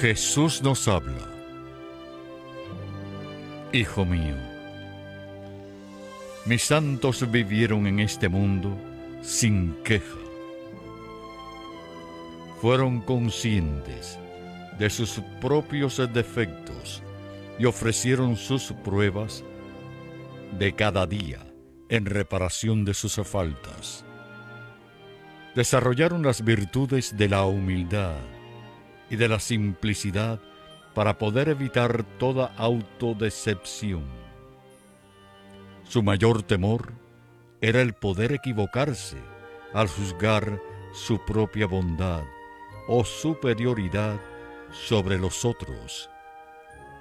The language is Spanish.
Jesús nos habla. Hijo mío, mis santos vivieron en este mundo sin queja. Fueron conscientes de sus propios defectos y ofrecieron sus pruebas de cada día en reparación de sus faltas. Desarrollaron las virtudes de la humildad y de la simplicidad para poder evitar toda autodecepción. Su mayor temor era el poder equivocarse al juzgar su propia bondad o superioridad sobre los otros.